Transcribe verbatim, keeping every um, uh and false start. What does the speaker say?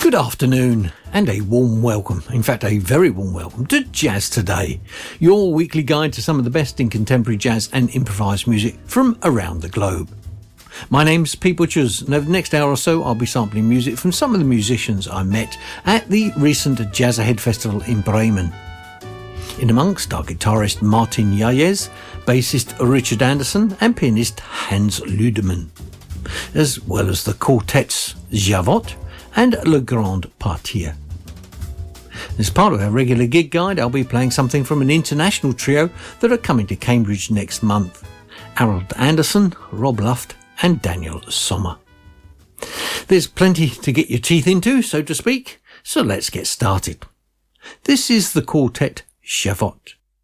Good afternoon and a warm welcome, in fact a very warm welcome to Jazz Today, your weekly guide to some of the best in contemporary jazz and improvised music from around the globe. My name's Pete Butchers, and over the next hour or so I'll be sampling music from some of the musicians I met at the recent Jazz Ahead Festival in Bremen. In amongst are guitarist Martin Yayez, bassist Richard Anderson and pianist Hans Ludemann, as well as the quartets Javotte and Le Grand Partir. As part of our regular gig guide, I'll be playing something from an international trio that are coming to Cambridge next month: Harold Anderson, Rob Luft and Daniel Sommer. There's plenty to get your teeth into, so to speak, so let's get started. This is the quartet Javotte.